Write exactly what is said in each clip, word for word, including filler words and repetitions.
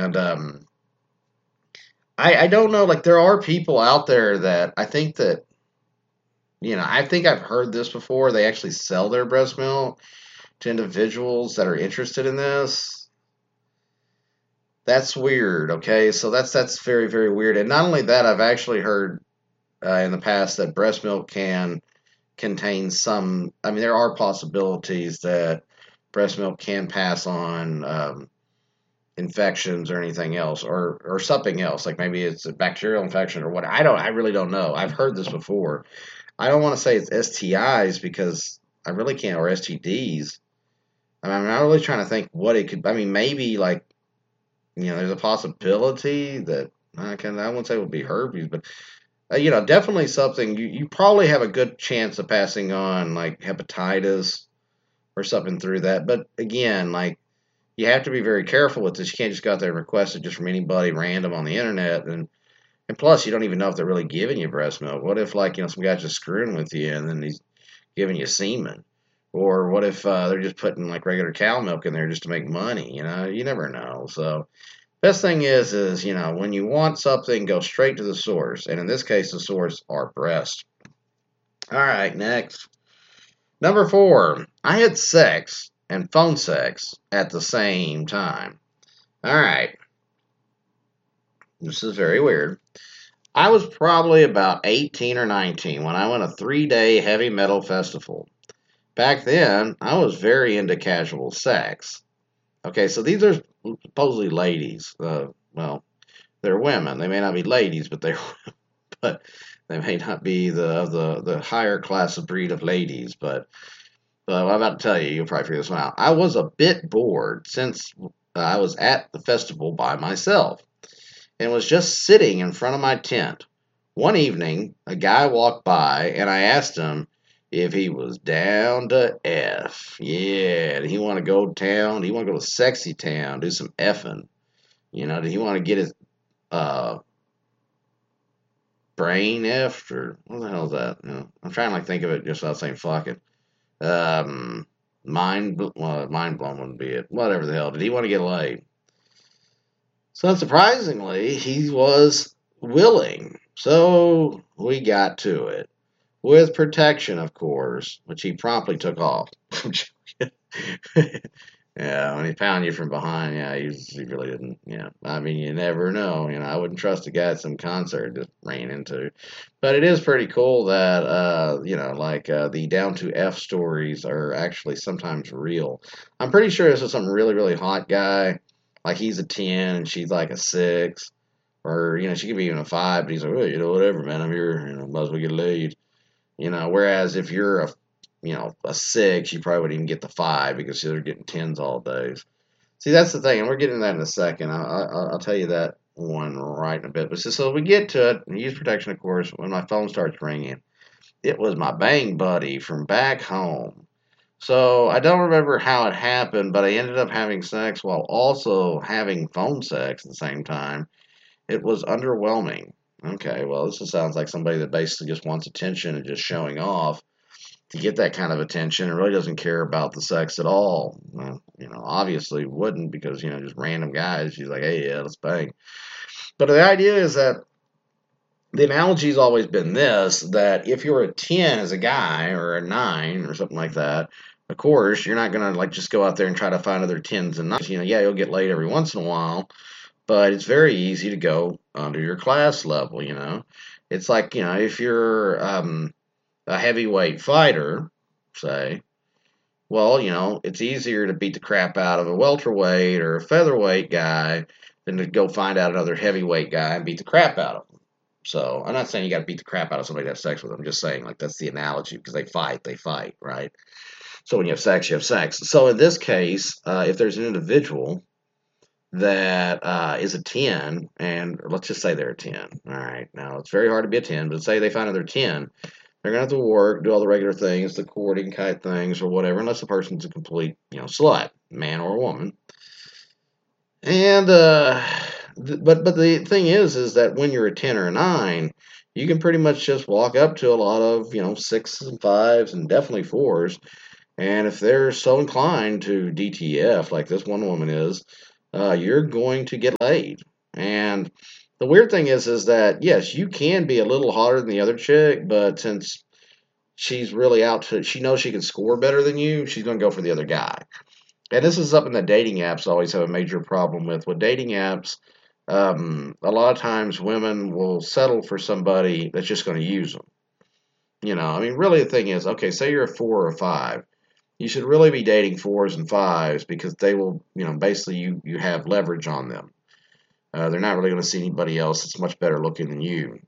And um, I, I don't know, like, there are people out there that I think that, you know, I think I've heard this before. They actually sell their breast milk to individuals that are interested in this. That's weird, okay? So that's that's very, very weird. And not only that, I've actually heard uh, in the past that breast milk can contain some, I mean, there are possibilities that breast milk can pass on um, infections or anything else, or or something else, like maybe it's a bacterial infection or what. I don't, I really don't know. I've heard this before. I don't want to say it's S T Is because I really can't, or S T Ds. I mean, I'm not really trying to think what it could. I mean, maybe like, you know, there's a possibility that I can. I won't say it would be herpes, but uh, you know, definitely something. You you probably have a good chance of passing on like hepatitis or something through that. But again, like, you have to be very careful with this. You can't just go out there and request it just from anybody random on the internet. And and plus, you don't even know if they're really giving you breast milk. What if, like, you know, some guy's just screwing with you and then he's giving you semen? Or what if uh, they're just putting like regular cow milk in there just to make money? You know, you never know. So best thing is, is you know, when you want something, go straight to the source. And in this case, the source are breast. All right, next. Number four, I had sex and phone sex at the same time. All right, this is very weird. I was probably about eighteen or nineteen when I went a three day heavy metal festival. Back then, I was very into casual sex. Okay, so these are supposedly ladies. Uh, well, they're women. They may not be ladies, but they're but they may not be the the the higher class of breed of ladies. But uh, I'm about to tell you, you'll probably figure this one out. I was a bit bored since I was at the festival by myself and was just sitting in front of my tent. One evening, a guy walked by, and I asked him if he was down to F. Yeah, did he want to go to town? Did he want to go to sexy town, do some effing? You know, did he want to get his uh, brain effed, or what the hell is that? You know, I'm trying to like think of it just without saying fucking. Um, mind, well, mind blown wouldn't be it. Whatever the hell. Did he want to get laid? So unsurprisingly, he was willing. So we got to it. With protection, of course, which he promptly took off. Yeah, when he found you from behind, yeah, he, was, he really didn't. Yeah, I mean, you never know. You know, I wouldn't trust a guy at some concert just ran into. But it is pretty cool that, uh, you know, like uh, the down to F stories are actually sometimes real. I'm pretty sure this is some really, really hot guy. Like he's a ten and she's like a six. Or, you know, she could be even a five, but he's like, well, you know, whatever, man, I'm here. You know, might as well get laid. You know, whereas if you're a, you know, a six, you probably wouldn't even get the five because they're getting tens all days. See, that's the thing, and we're getting to that in a second. I, I, I'll tell you that one right in a bit. But so, so we get to it, use protection, of course, when my phone starts ringing. It was my bang buddy from back home. So I don't remember how it happened, but I ended up having sex while also having phone sex at the same time. It was underwhelming. Okay, well, this just sounds like somebody that basically just wants attention and just showing off to get that kind of attention and really doesn't care about the sex at all. Well, you know, obviously wouldn't because, you know, just random guys. She's like, hey, yeah, let's bang. But the idea is that the analogy's always been this, that if you're a ten as a guy or a nine or something like that, of course, you're not going to like just go out there and try to find other tens and nines. You know, yeah, you'll get laid every once in a while, but it's very easy to go under your class level, you know. It's like, you know, if you're um, a heavyweight fighter, say, well, you know, it's easier to beat the crap out of a welterweight or a featherweight guy than to go find out another heavyweight guy and beat the crap out of him. So I'm not saying you got to beat the crap out of somebody to have sex with them. I'm just saying, like, that's the analogy because they fight, they fight, right? So when you have sex, you have sex. So in this case, uh, if there's an individual that uh, is a ten, and let's just say they're a ten. All right, now it's very hard to be a ten, but say they find out they're ten, they're gonna have to work, do all the regular things, the courting kind things or whatever, unless the person's a complete, you know, slut, man or woman. And uh, th- but but the thing is, is that when you're a ten or a nine, you can pretty much just walk up to a lot of, you know, sixes and fives and definitely fours, and if they're so inclined to D T F like this one woman is, uh, you're going to get laid. And the weird thing is, is that yes, you can be a little hotter than the other chick, but since she's really out to, she knows she can score better than you, she's going to go for the other guy. And this is something that dating apps always have a major problem with. With dating apps, um, a lot of times women will settle for somebody that's just going to use them. You know, I mean, really, the thing is, okay, say you're a four or a five. You should really be dating fours and fives because they will, you know, basically you you have leverage on them. Uh, they're not really going to see anybody else that's much better looking than you.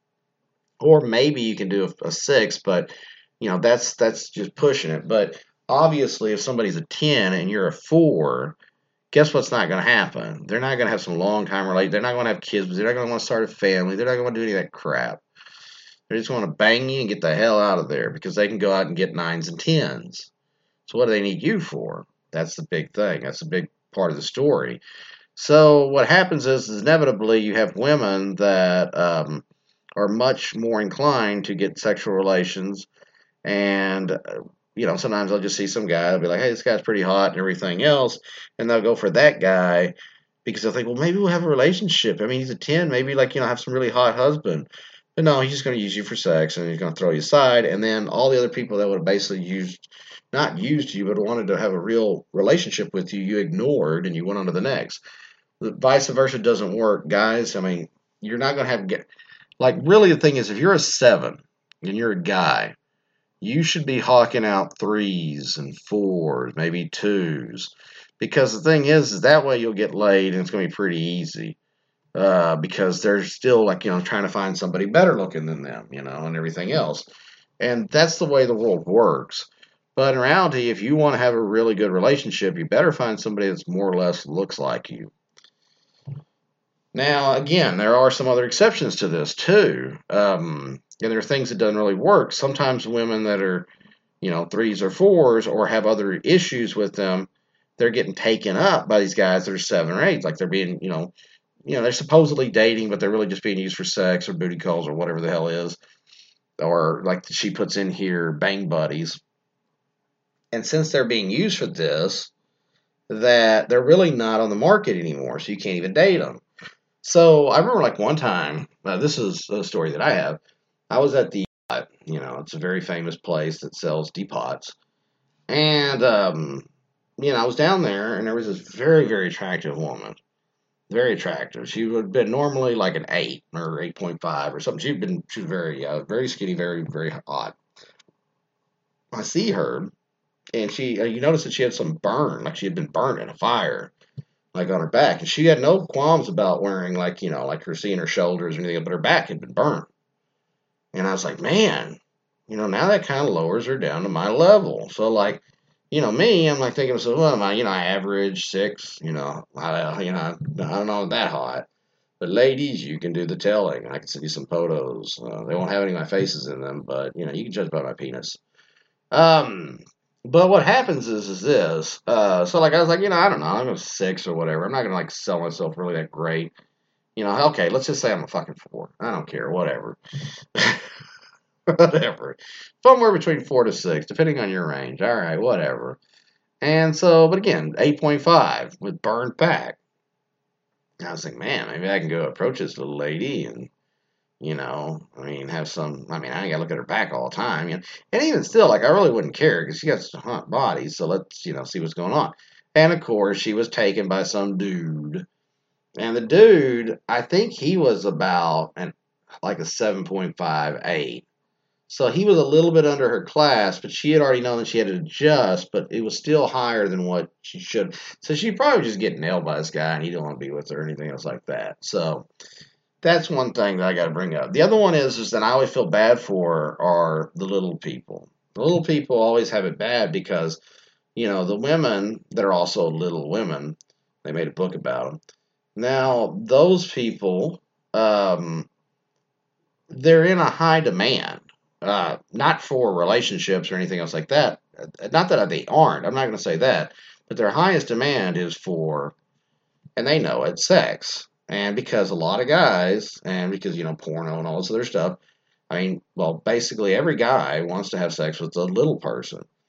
Or maybe you can do a, a six, but you know that's that's just pushing it. But obviously, if somebody's a ten and you're a four, guess what's not going to happen? They're not going to have some long time relate. They're not going to have kids. They're not going to want to start a family. They're not going to do any of that crap. They just want to bang you and get the hell out of there because they can go out and get nines and tens. So what do they need you for? That's the big thing. That's the big part of the story. So what happens is, is inevitably you have women that um, are much more inclined to get sexual relations, and uh, you know sometimes I'll just see some guy. I'll be like, hey, this guy's pretty hot and everything else, and they'll go for that guy because they'll think, well, maybe we'll have a relationship. I mean, he's a ten, maybe like you know have some really hot husband. But no, he's just going to use you for sex, and he's going to throw you aside, and then all the other people that would have basically used, not used you, but wanted to have a real relationship with you, you ignored, and you went on to the next. The vice versa doesn't work, guys. I mean, you're not going to have get like really the thing is if you're a seven and you're a guy, you should be hawking out threes and fours, maybe twos, because the thing is, is that way you'll get laid and it's going to be pretty easy. Uh, because they're still like you know trying to find somebody better looking than them, you know, and everything else, and that's the way the world works. But in reality, if you want to have a really good relationship, you better find somebody that's more or less looks like you. Now, again, there are some other exceptions to this too, um, and there are things that doesn't really work. Sometimes women that are, you know, threes or fours or have other issues with them, they're getting taken up by these guys that are seven or eight, like they're being, you know, you know, they're supposedly dating, but they're really just being used for sex or booty calls or whatever the hell is, or like she puts in here, bang buddies. And since they're being used for this, that they're really not on the market anymore, so you can't even date them. So I remember like one time, uh, this is a story that I have. I was at the, uh, you know, it's a very famous place that sells depots, and um, you know, I was down there, and there was this very, very attractive woman, very attractive. She would have been normally like an eight or eight point five or something. She'd been, she was very, uh, very skinny, very, very hot. I see her, and she, uh, you notice that she had some burn, like she had been burned in a fire, like on her back, and she had no qualms about wearing like you know like her seeing her shoulders or anything, but her back had been burned. And I was like, man, you know, now that kind of lowers her down to my level. So like, you know, me, I'm like thinking, so well, am I, you know, I average six, you know, I, you know, I don't know that hot. But ladies, you can do the telling. I can send you some photos. Uh, they won't have any of my faces in them, but you know, you can judge by my penis. Um, but what happens is, is this. Uh, so like I was like, you know, I don't know, I'm a six or whatever. I'm not gonna like sell myself really that great. You know, okay, let's just say I'm a fucking four. I don't care, whatever. Whatever. Somewhere between four to six, depending on your range. All right, whatever. And so, but again, eight point five with burned back. I was like, man, maybe I can go approach this little lady and, you know, I mean, have some, I mean, I ain't got to look at her back all the time. You know? And even still, like, I really wouldn't care because she got some hot body. So let's, you know, see what's going on. And of course, she was taken by some dude. And the dude, I think he was about an, like a seven point five eight. So he was a little bit under her class, but she had already known that she had to adjust, but it was still higher than what she should. So she probably just get nailed by this guy, and he didn't want to be with her or anything else like that. So that's one thing that I got to bring up. The other one is, is that I always feel bad for are the little people. The little people always have it bad because, you know, the women that are also little women, they made a book about them. Now, those people, um, they're in a high demand. Uh, not for relationships or anything else like that. Not that they aren't. I'm not going to say that. But their highest demand is for, and they know it, sex. And because a lot of guys, and because, you know, porno and all this other stuff, I mean, well, basically every guy wants to have sex with a little person.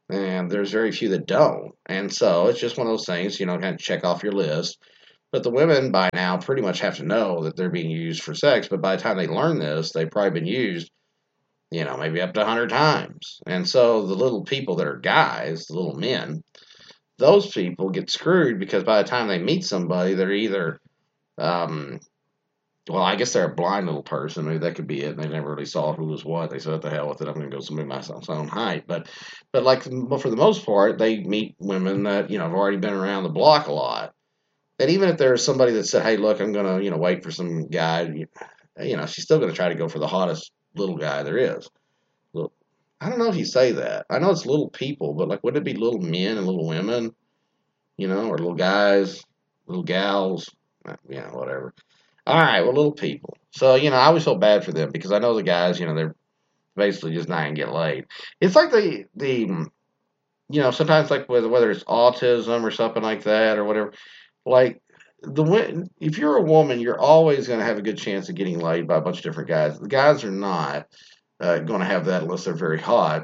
and there's very few that don't. And so it's just one of those things, you know, kind of check off your list. But the women by now pretty much have to know that they're being used for sex. But by the time they learn this, they've probably been used, you know, maybe up to a hundred times. And so the little people that are guys, the little men, those people get screwed because by the time they meet somebody, they're either, um, well, I guess they're a blind little person. Maybe that could be it. They never really saw who was what. They said, "What the hell with it? I'm going to go somebody my own height." But, but like, but for the most part, they meet women that you know have already been around the block a lot. And even if there's somebody that said, "Hey, look, I'm going to you know wait for some guy," you, you know, she's still going to try to go for the hottest little guy there is. Look, I don't know if you say that. I know it's little people, but like, wouldn't it be little men and little women, you know, or little guys, little gals, uh, you know, whatever. All right, well, little people. So, you know, I always feel bad for them because I know the guys, you know, they're basically just not gonna get laid. It's like the the you know sometimes like whether whether it's autism or something like that or whatever. Like the wo- if you're a woman, you're always gonna have a good chance of getting laid by a bunch of different guys. The guys are not uh, gonna have that unless they're very hot.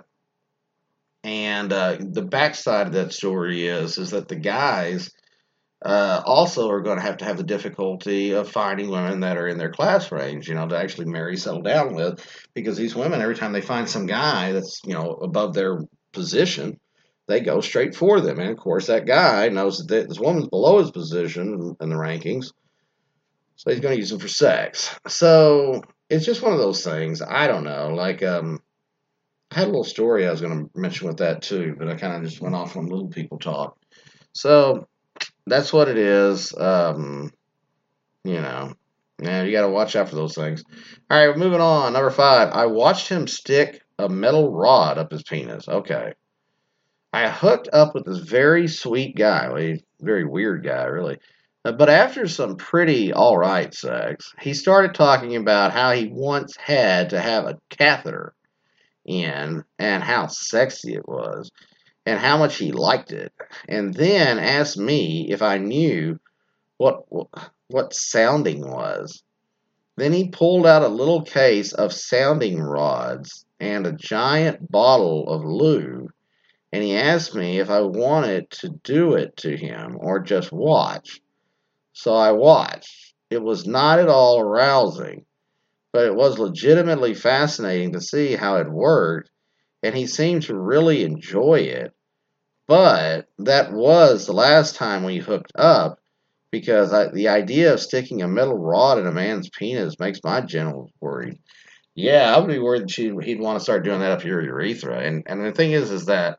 And uh, the backside of that story is is that the guys uh, also are going to have to have the difficulty of finding women that are in their class range, you know, to actually marry, settle down with, because these women, every time they find some guy that's, you know, above their position, they go straight for them. And of course, that guy knows that this woman's below his position in the rankings, so he's going to use them for sex. So it's just one of those things. I don't know. Like, um, I had a little story I was going to mention with that too, but I kind of just went off on little people talk. So that's what it is. Um, you know, man, you got to watch out for those things. All right, moving on. Number five. I watched him stick a metal rod up his penis. Okay. I hooked up with this very sweet guy. Well, he's a very weird guy, really. Uh, But after some pretty all right sex, he started talking about how he once had to have a catheter in and how sexy it was and how much he liked it. And then asked me if I knew what what sounding was. Then he pulled out a little case of sounding rods and a giant bottle of lube, and he asked me if I wanted to do it to him or just watch. So I watched. It was not at all arousing, but it was legitimately fascinating to see how it worked, and he seemed to really enjoy it. But that was the last time we hooked up because I, the idea of sticking a metal rod in a man's penis makes my genitals worried. Yeah, I would be worried that she, he'd want to start doing that up your urethra. And and the thing is, is that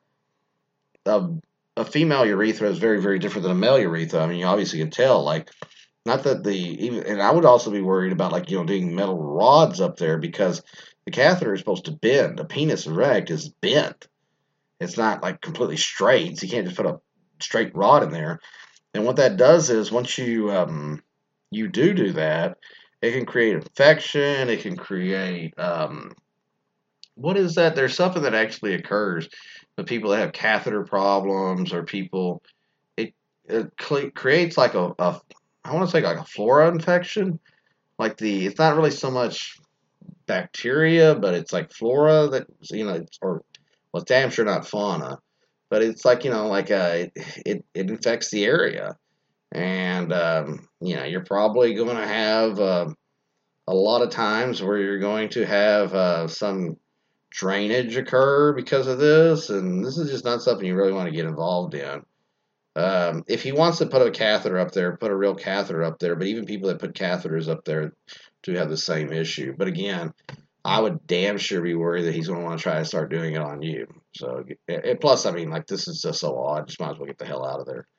a, a female urethra is very, very different than a male urethra. I mean, you obviously can tell. Like, not that the even, and I would also be worried about like you know doing metal rods up there because the catheter is supposed to bend. A penis erect is bent. It's not like completely straight. So you can't just put a straight rod in there. And what that does is once you um, you do do that, it can create infection. It can create um, what is that? There's something that actually occurs with people that have catheter problems or people. It it cre- creates like a, a I want to say like a flora infection. Like the it's not really so much bacteria, but it's like flora that you know, it's, or well, it's damn sure not fauna, but it's like you know, like uh, it it infects the area, and um, you know, you're probably going to have uh, a lot of times where you're going to have uh, some drainage occur because of this, and this is just not something you really want to get involved in. Um, if he wants to put a catheter up there, put a real catheter up there. But even people that put catheters up there do have the same issue. But again, I would damn sure be worried that he's going to want to try to start doing it on you. So, and plus, I mean, like this is just so odd. Just might as well get the hell out of there.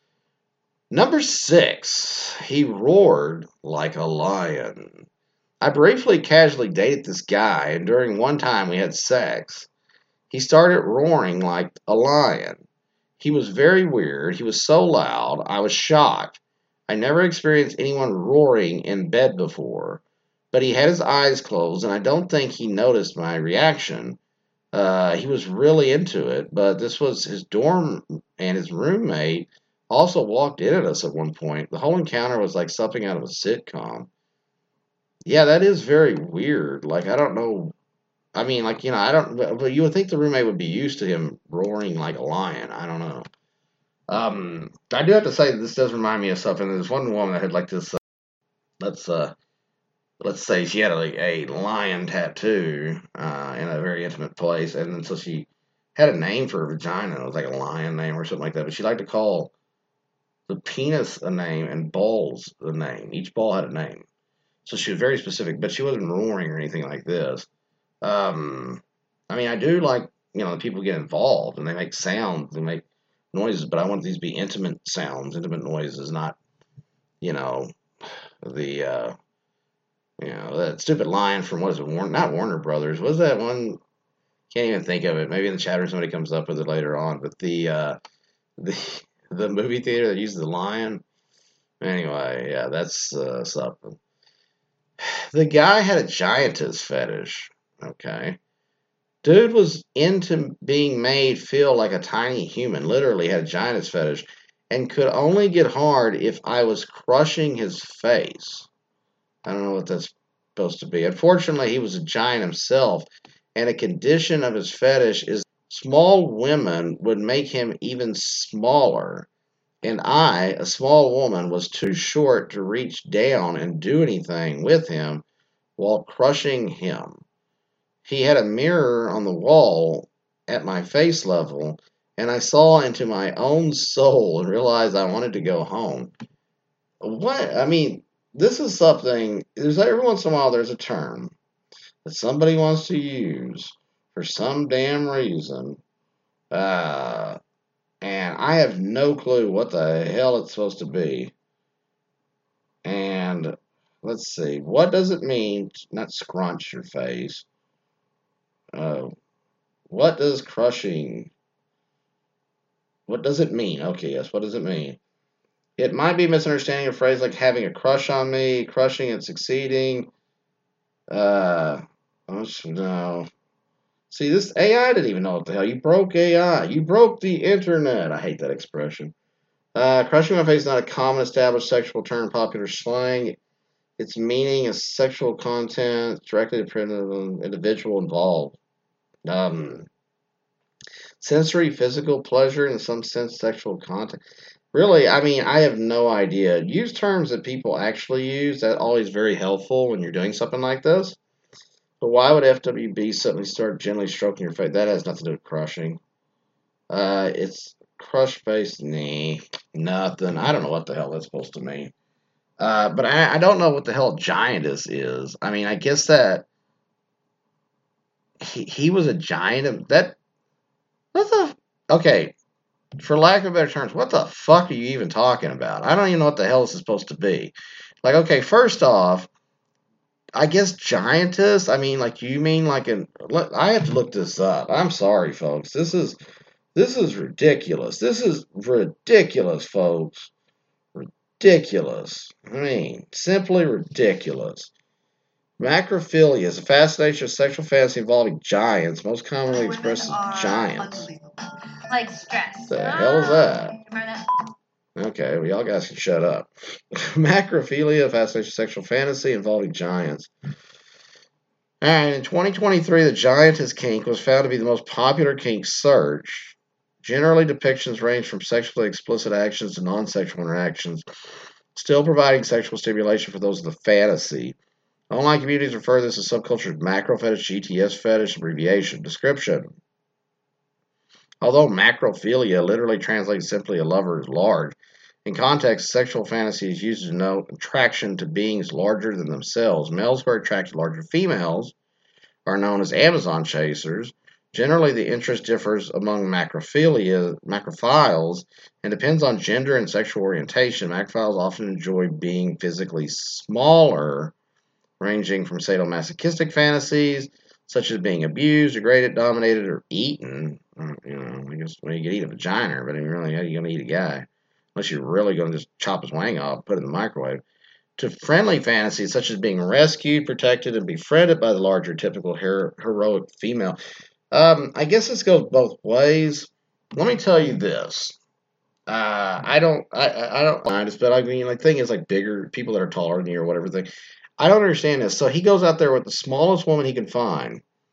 Number six, he roared like a lion. I briefly, casually dated this guy, and during one time we had sex, he started roaring like a lion. He was very weird. He was so loud. I was shocked. I never experienced anyone roaring in bed before, but he had his eyes closed, and I don't think he noticed my reaction. Uh, he was really into it, but this was his dorm, and his roommate also walked in at us at one point. The whole encounter was like something out of a sitcom. Yeah, that is very weird. Like, I don't know. I mean, like, you know, I don't, but but you would think the roommate would be used to him roaring like a lion. I don't know. Um, I do have to say that this does remind me of something. There's one woman that had like this. Uh, let's uh, let's say she had a, a lion tattoo uh, in a very intimate place, and then so she had a name for her vagina. It was like a lion name or something like that. But she liked to call the penis a name and balls a name. Each ball had a name. So she was very specific, but she wasn't roaring or anything like this. Um, I mean, I do like, you know, people get involved and they make sounds, they make noises, but I want these to be intimate sounds, intimate noises, not, you know, the, uh, you know, that stupid line from, what is it, Warner, not Warner Brothers. Was that one? Can't even think of it. Maybe in the chat room somebody comes up with it later on, but the, uh, the, the movie theater that uses the lion. Anyway, yeah, that's uh, something. The guy had a giantess fetish. Okay. Dude was into being made feel like a tiny human, literally had a giantess fetish, and could only get hard if I was crushing his face. I don't know what that's supposed to be. Unfortunately, he was a giant himself, and a condition of his fetish is small women would make him even smaller, and I, a small woman, was too short to reach down and do anything with him while crushing him. He had a mirror on the wall at my face level, and I saw into my own soul and realized I wanted to go home. What? I mean, this is something, there's every once in a while there's a term that somebody wants to use for some damn reason, uh, and I have no clue what the hell it's supposed to be. And let's see, what does it mean? Not scrunch your face. Uh, what does crushing? What does it mean? Okay, yes. What does it mean? It might be misunderstanding a phrase like having a crush on me, crushing and succeeding. Uh, oh, no. See, this A I didn't even know what the hell. You broke A I. You broke the internet. I hate that expression. Uh, crushing my face is not a common established sexual term in popular slang. Its meaning is sexual content directly dependent on the individual involved. Um, sensory, physical pleasure, in some sense, sexual content. Really, I mean, I have no idea. Use terms that people actually use. That's always very helpful when you're doing something like this. But why would F W B suddenly start gently stroking your face? That has nothing to do with crushing. Uh, it's crush face knee. Nothing. I don't know what the hell that's supposed to mean. Uh, but I, I don't know what the hell giantess is. I mean, I guess that he, he was a giant. That what the okay. For lack of better terms, what the fuck are you even talking about? I don't even know what the hell this is supposed to be. Like, okay, first off, I guess giantess. I mean, like, you mean like an? I have to look this up. I'm sorry, folks. This is this is ridiculous. This is ridiculous, folks. Ridiculous. I mean, simply ridiculous. Macrophilia is a fascination of sexual fantasy involving giants, most commonly expressed as giants. Like stress. The hell is that? Okay, well, y'all guys can shut up. Macrophilia, fascination of sexual fantasy involving giants. And in twenty twenty-three, the giantess kink was found to be the most popular kink search. Generally, depictions range from sexually explicit actions to non-sexual interactions, still providing sexual stimulation for those of the fantasy. Online communities refer to this as subculture macro fetish, G T S fetish, abbreviation. Description. Although macrophilia literally translates simply a lover is large, in context, sexual fantasy is used to denote attraction to beings larger than themselves. Males who are attracted to larger females are known as Amazon chasers. Generally, the interest differs among macrophilia, macrophiles and depends on gender and sexual orientation. Macrophiles often enjoy being physically smaller, ranging from sadomasochistic fantasies, such as being abused, degraded, dominated, or eaten. You know, I guess well, you could eat a vagina, but I mean, really, how are you going to eat a guy? Unless you're really going to just chop his wang off, put it in the microwave. To friendly fantasies, such as being rescued, protected, and befriended by the larger, typical hero- heroic female. Um, I guess this goes both ways. Let me tell you this. Uh, I don't, I, I I don't mind this, but I mean, like, thing is, like, bigger people that are taller than you or whatever thing. I don't understand this. So he goes out there with the smallest woman he can find,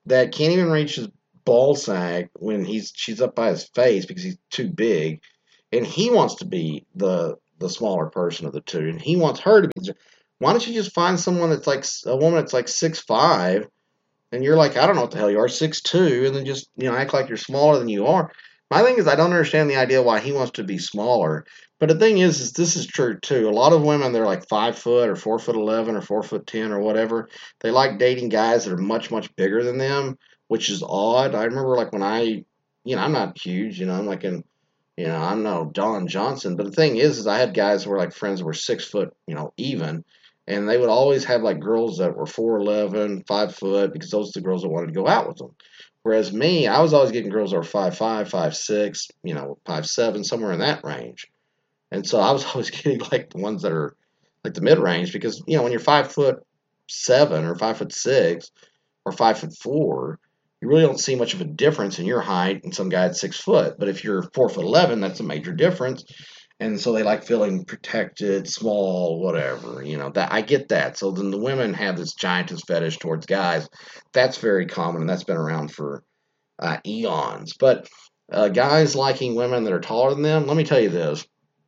that can't even reach his ball sack when he's she's up by his face because he's too big, and he wants to be the the smaller person of the two, and he wants her to be. Why don't you just find someone that's like a woman that's like six five, and you're like, I don't know what the hell you are, six two, and then just you know act like you're smaller than you are. My thing is, I don't understand the idea why he wants to be smaller. But the thing is, is this is true too. A lot of women, they're like five foot or four foot eleven or four foot ten or whatever. They like dating guys that are much much bigger than them, which is odd. I remember like when I, you know, I'm not huge. You know, I'm like in, you know, I'm no Don Johnson. But the thing is, is I had guys who were like friends that were six foot, you know, even, and they would always have like girls that were four eleven, five foot, because those are the girls that wanted to go out with them. Whereas me, I was always getting girls that were five five, five six, you know, five seven, somewhere in that range. And so I was always getting like the ones that are like the mid range because you know when you're five foot seven or five foot six or five foot four, you really don't see much of a difference in your height and some guy at six foot. But if you're four foot eleven, that's a major difference. And so they like feeling protected, small, whatever. You know that I get that. So then the women have this giantess fetish towards guys. That's very common, and that's been around for uh, eons. But uh, guys liking women that are taller than them, let me tell you this.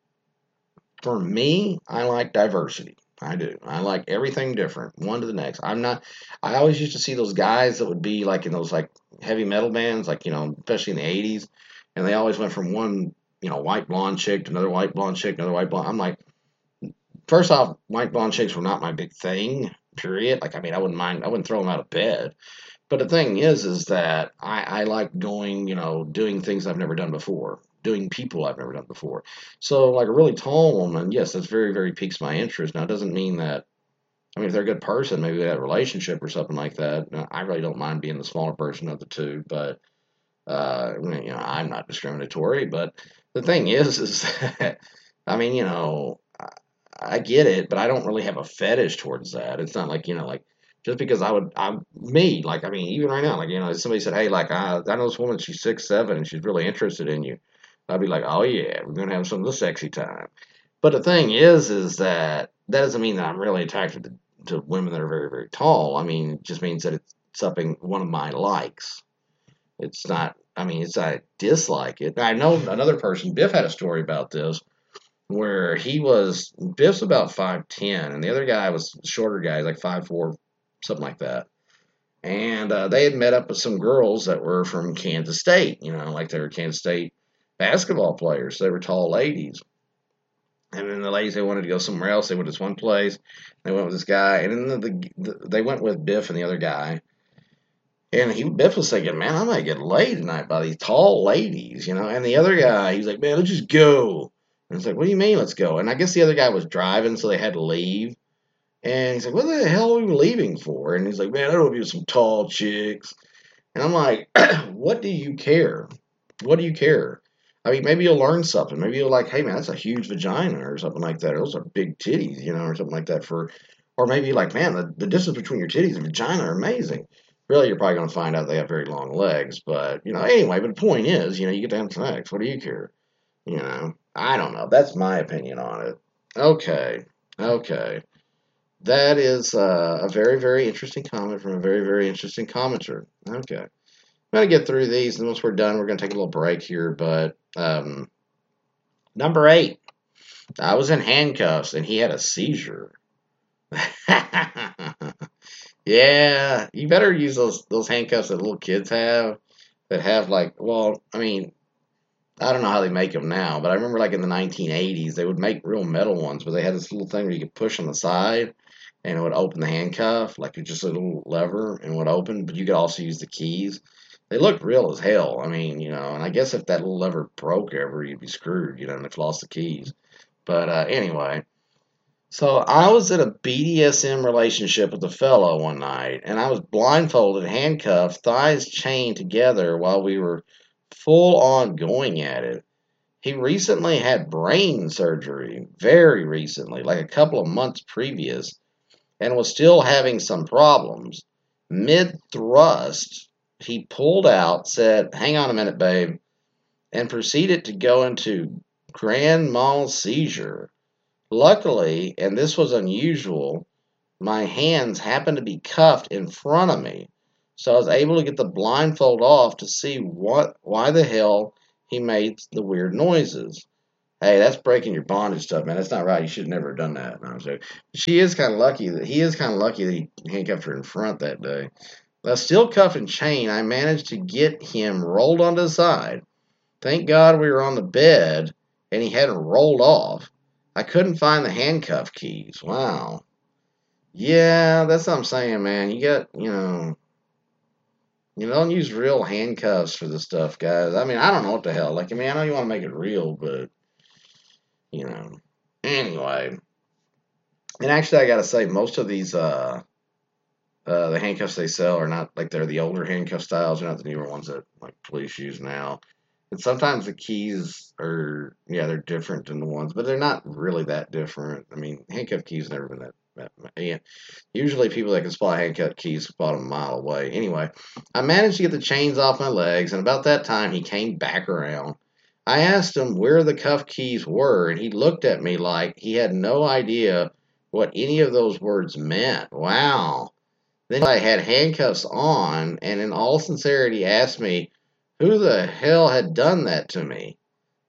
For me, I like diversity. I do. I like everything different, one to the next. I'm not. I always used to see those guys that would be like in those like heavy metal bands, like you know, especially in the eighties, and they always went from one you know white blonde chick to another white blonde chick, another white blonde. I'm like, first off, white blonde chicks were not my big thing. Period. Like I mean, I wouldn't mind. I wouldn't throw them out of bed. But the thing is, is that I, I like going, you know, doing things I've never done before, doing people I've never done before. So, like a really tall woman, yes, that's very, very piques my interest. Now, it doesn't mean that, I mean, if they're a good person, maybe that relationship or something like that. uh, I really don't mind being the smaller person of the two, but, uh, I mean, you know, I'm not discriminatory. But the thing is, is that, I mean, you know, I, I get it, but I don't really have a fetish towards that. It's not like, you know, like, just because I would, I'm me, like, I mean, even right now, like, you know, if somebody said, hey, like, I, I know this woman, she's six, seven, and she's really interested in you. I'd be like, oh, yeah, we're going to have some of the sexy time. But the thing is, is that that doesn't mean that I'm really attracted to, to women that are very, very tall. I mean, it just means that it's something, one of my likes. It's not, I mean, it's, I dislike it. I know another person, Biff had a story about this, where he was, Biff's about five ten, and the other guy was a shorter guy, like five four, something like that. And uh, they had met up with some girls that were from Kansas State, you know, like they were Kansas State basketball players. So they were tall ladies. And then the ladies, they wanted to go somewhere else. They went to this one place. They went with this guy. And then the, the, the, they went with Biff and the other guy. And he Biff was thinking, man, I might get laid tonight by these tall ladies, you know. And the other guy, he was like, man, let's just go. And it's like, what do you mean, let's go? And I guess the other guy was driving, so they had to leave. And he's like, what the hell are we leaving for? And he's like, man, I don't want to be with some tall chicks. And I'm like, what do you care? What do you care? I mean, maybe you'll learn something. Maybe you'll like, hey, man, that's a huge vagina or something like that. Or those are big titties, you know, or something like that. For, or maybe you're like, man, the, the distance between your titties and vagina are amazing. Really, you're probably going to find out they have very long legs. But, you know, anyway, but the point is, you know, you get to have sex. What do you care? You know, I don't know. That's my opinion on it. Okay. Okay. That is uh, a very, very interesting comment from a very, very interesting commenter. Okay. I'm going to get through these, and once we're done, we're going to take a little break here. But um, number eight, I was in handcuffs, and he had a seizure. Yeah, you better use those those handcuffs that little kids have that have like, well, I mean, I don't know how they make them now, but I remember like in the nineteen eighties, they would make real metal ones, but they had this little thing where you could push on the side and it would open the handcuff, like it's just a little lever and it would open, but you could also use the keys. They looked real as hell. I mean, you know, and I guess if that little lever broke ever, you'd be screwed, you know, and if you lost the keys. But uh, anyway, so I was in a B D S M relationship with a fellow one night, and I was blindfolded, handcuffed, thighs chained together while we were full on going at it. He recently had brain surgery, very recently, like a couple of months previous, and was still having some problems. Mid thrust, he pulled out, said, hang on a minute, babe, and proceeded to go into grand mal seizure. Luckily, and this was unusual, my hands happened to be cuffed in front of me. So I was able to get the blindfold off to see what why the hell he made the weird noises. Hey, that's breaking your bondage stuff, man. That's not right. You should have never done that. No, I'm sorry. She is kind of lucky that he is kind of lucky that he handcuffed her in front that day. The steel cuff and chain, I managed to get him rolled onto the side. Thank God we were on the bed and he hadn't rolled off. I couldn't find the handcuff keys. Wow. Yeah, that's what I'm saying, man. You got, you know, you don't use real handcuffs for this stuff, guys. I mean, I don't know what the hell. Like, I mean, I know you want to make it real, but, you know. Anyway. And actually, I got to say, most of these, uh, uh, the handcuffs they sell are not, like, they're the older handcuff styles. They're not the newer ones that, like, police use now. And sometimes the keys are, yeah, they're different than the ones, but they're not really that different. I mean, handcuff keys never been that, that yeah. Usually people that can spot handcuff keys spot them a mile away. Anyway, I managed to get the chains off my legs, and about that time he came back around. I asked him where the cuff keys were, and he looked at me like he had no idea what any of those words meant. Wow. Then I had handcuffs on, and in all sincerity asked me, who the hell had done that to me?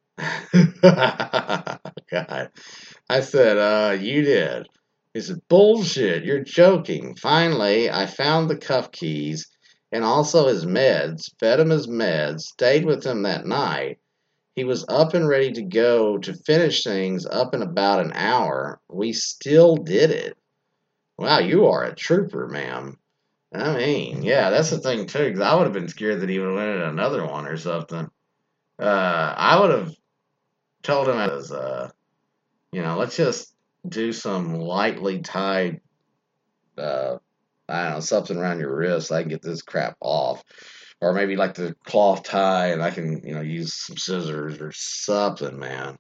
God. I said, uh, you did. He said, bullshit, you're joking. Finally, I found the cuff keys and also his meds, fed him his meds, stayed with him that night. He was up and ready to go to finish things up in about an hour. We still did it. Wow, you are a trooper, ma'am. I mean, yeah, that's the thing too. Because I would have been scared that he would have went at another one or something. Uh, I would have told him as, uh, you know, let's just do some lightly tied, uh, I don't know, something around your wrist. So I can get this crap off, or maybe like the cloth tie, and I can, you know, use some scissors or something, man.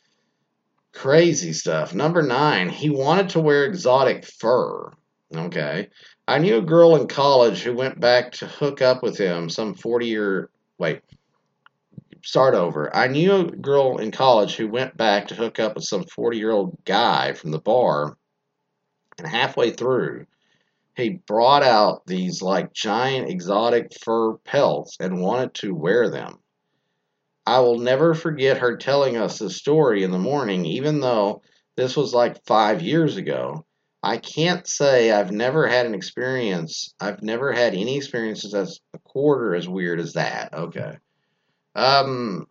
Crazy stuff. Number nine, he wanted to wear exotic fur. Okay. I knew a girl in college who went back to hook up with him some forty year. Wait, start over. I knew a girl in college who went back to hook up with some forty year old guy from the bar, and halfway through, he brought out these like giant exotic fur pelts and wanted to wear them. I will never forget her telling us this story in the morning, even though this was like five years ago. I can't say I've never had an experience. I've never had any experiences that's a quarter as weird as that. Okay. Um,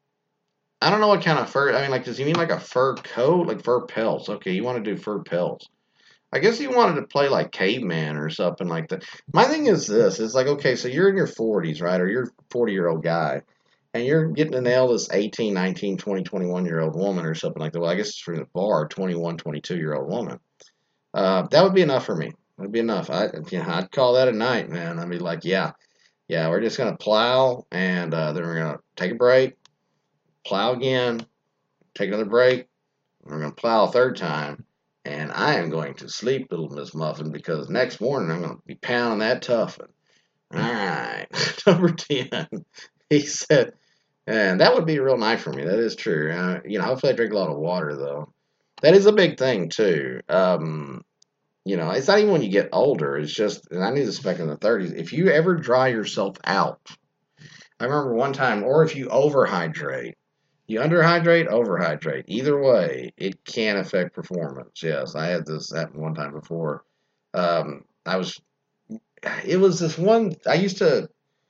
I don't know what kind of fur. I mean, like, does he mean like a fur coat, like fur pelts? Okay, you want to do fur pelts. I guess he wanted to play like caveman or something like that. My thing is this: it's like, okay, so you're in your forties, right, or you're a forty year old guy, and you're getting to nail this eighteen, nineteen, twenty, twenty-one year old woman or something like that. Well, I guess it's from the bar, twenty-one, twenty-two year old woman. Uh, that would be enough for me. That'd be enough. I, you know, I'd call that a night, man. I'd be like, yeah, yeah, we're just gonna plow, and uh, then we're gonna take a break, plow again, take another break, and we're gonna plow a third time, and I am going to sleep, little Miss Muffin, because next morning I'm gonna be pounding that tuffin. All right, number ten. He said, and that would be real nice for me. That is true. Uh, you know, hopefully I drink a lot of water though. That is a big thing too. Um, you know, it's not even when you get older. It's just, and I knew this back in the thirties. If you ever dry yourself out, I remember one time, or if you overhydrate, you underhydrate, overhydrate. Either way, it can affect performance. Yes, I had this happen one time before. Um, I was, it was this one. I used to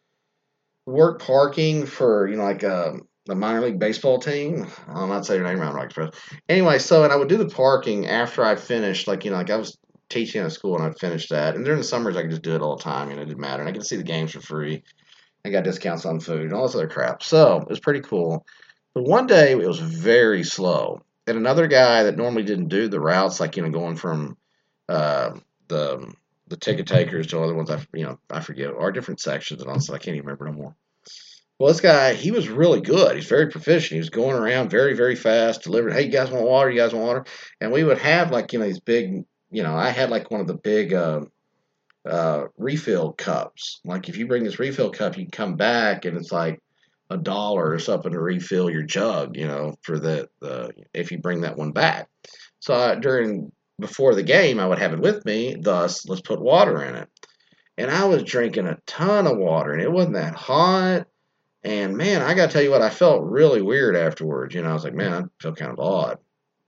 work parking for, you know, like um, the minor league baseball team. I'll not say your name around Rock Express. Anyway, so, and I would do the parking after I finished, like, you know, like I was teaching at a school and I'd finish that. And during the summers, I could just do it all the time, and it didn't matter. And I could see the games for free. I got discounts on food and all this other crap. So it was pretty cool. But one day it was very slow. And another guy that normally didn't do the routes, like, you know, going from uh, the the ticket takers to other ones, I, you know, I forget, or different sections and all stuff. I can't even remember no more. Well, this guy, he was really good. He's very proficient. He was going around very, very fast, delivering, hey, you guys want water? You guys want water? And we would have, like, you know, these big, you know, I had, like, one of the big uh, uh, refill cups. Like, if you bring this refill cup, you can come back, and it's like a dollar or something to refill your jug, you know, for the, the if you bring that one back. So I, during, before the game, I would have it with me, thus, let's put water in it. And I was drinking a ton of water, and it wasn't that hot. And man, I got to tell you what, I felt really weird afterwards. You know, I was like, man, I feel kind of odd.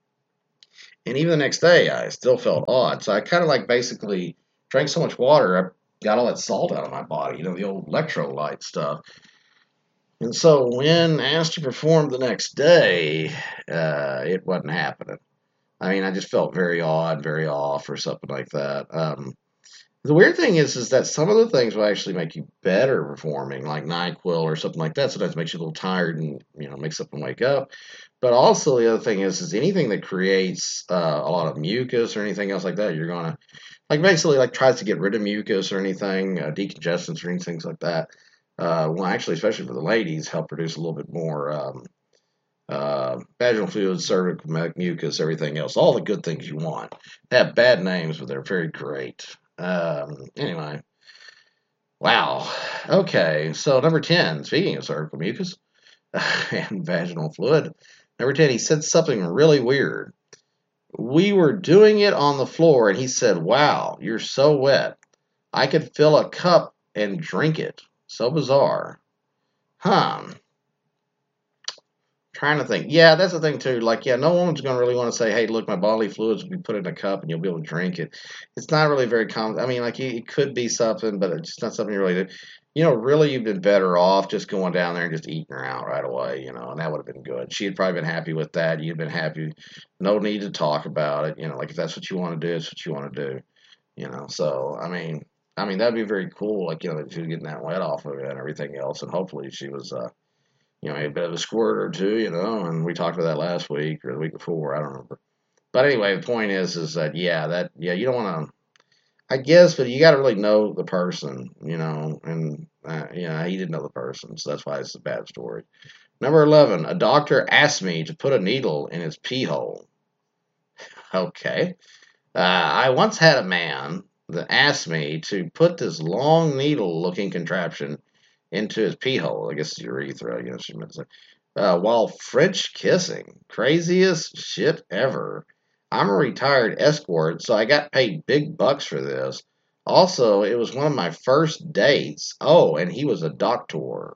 And even the next day, I still felt odd. So I kind of like basically drank so much water, I got all that salt out of my body, you know, the old electrolyte stuff. And so when asked to perform the next day, uh, it wasn't happening. I mean, I just felt very odd, very off, or something like that. Um, the weird thing is, is that some of the things will actually make you better performing, like NyQuil or something like that. Sometimes makes you a little tired and you know makes up and wake up. But also the other thing is, is anything that creates uh, a lot of mucus or anything else like that, you're gonna like basically like tries to get rid of mucus or anything, uh, decongestants or anything like that. Uh, well, actually, especially for the ladies, help produce a little bit more um, uh, vaginal fluid, cervical mucus, everything else. All the good things you want. They have bad names, but they're very great. Um, anyway, wow. Okay, so number ten, speaking of cervical mucus and vaginal fluid, number ten, he said something really weird. We were doing it on the floor, and he said, wow, you're so wet. I could fill a cup and drink it. So bizarre. Huh. Trying to think. Yeah, that's the thing too. Like, yeah, no woman's gonna really want to say, "Hey, look, my bodily fluids will be put in a cup and you'll be able to drink it." It's not really very common. I mean, like, it could be something, but it's just not something you really do. You know, really, you've been better off just going down there and just eating her out right away. You know, and that would have been good. She had probably been happy with that. You'd been happy. No need to talk about it. You know, like if that's what you want to do, it's what you want to do. You know, so I mean, I mean that'd be very cool. Like you know, that she was getting that wet off of it and everything else, and hopefully she was. Uh, you know, a bit of a squirt or two, you know, and we talked about that last week or the week before, I don't remember. But anyway, the point is, is that yeah, that yeah, you don't want to, I guess, but you got to really know the person, you know, and uh, you know, he didn't know the person, so that's why it's a bad story. Number eleven, a doctor asked me to put a needle in his pee hole. Okay, uh, I once had a man that asked me to put this long needle-looking contraption into his pee hole. I guess it's urethra, I guess you meant to say. Uh, while French kissing. Craziest shit ever. I'm a retired escort, so I got paid big bucks for this. Also, it was one of my first dates. Oh, and he was a doctor.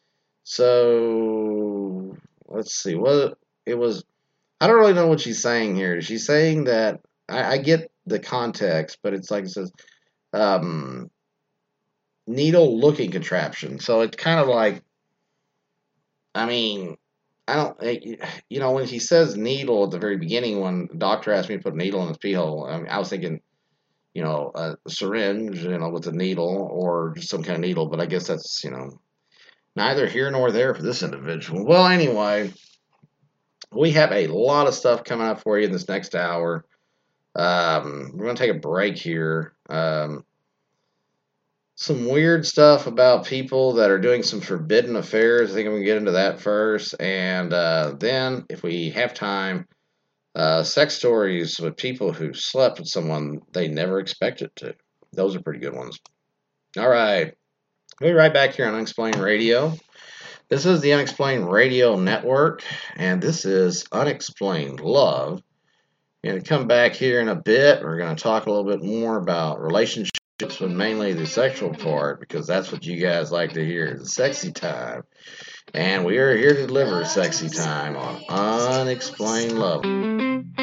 So, let's see. What it was. I don't really know what she's saying here. She's saying that I, I get the context, but it's like it says um, needle looking contraption. So it's kind of like, I mean, I don't, eh, you know, when he says needle at the very beginning, when the doctor asked me to put a needle in his pee hole, I, mean, I was thinking, you know, a syringe, you know, with a needle or just some kind of needle, but I guess that's, you know, neither here nor there for this individual. Well, anyway, we have a lot of stuff coming up for you in this next hour. Um, we're going to take a break here. Um, some weird stuff about people that are doing some forbidden affairs. I think I'm going to get into that first. And uh, then, if we have time, uh, sex stories with people who slept with someone they never expected to. Those are pretty good ones. All right. We'll be right back here on Unexplained Radio. This is the Unexplained Radio Network, and this is Unexplained Love. We're going to come back here in a bit. We're going to talk a little bit more about relationships, but mainly the sexual part, because that's what you guys like to hear, the sexy time. And we are here to deliver sexy time on Unexplained Love.